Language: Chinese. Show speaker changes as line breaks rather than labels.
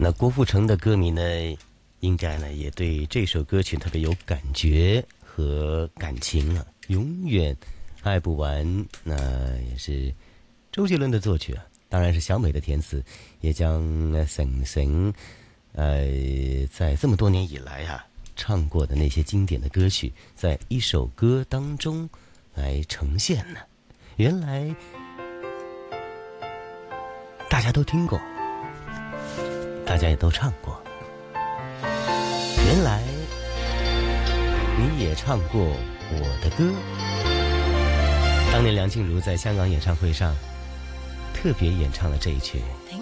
那郭富城的歌迷呢，应该呢也对这首歌曲特别有感觉和感情啊，永远爱不完。那也是周杰伦的作曲啊，当然是小美的填词，也将沈神在这么多年以来啊唱过的那些经典的歌曲，在一首歌当中来呈现呢。原来大家都听过，大家也都唱过。原来你也唱过我的歌。当年梁静茹在香港演唱会上特别演唱了这一曲。